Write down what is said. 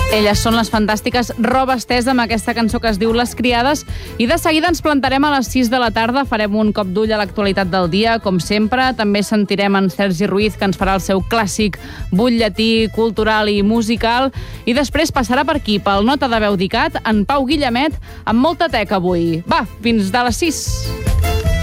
Elles són les fantàstiques Roba Estesa amb aquesta cançó que es diu Les Criades, i de seguida ens plantarem a les 6 de la tarda, farem un cop d'ull a l'actualitat del dia, com sempre. També sentirem en Sergi Ruiz, que ens farà el seu clàssic butlletí cultural i musical, i després passarà per aquí, pel Nota de Veu d'ICAT, en Pau Guillemet, amb molta teca avui. Va, fins de les 6.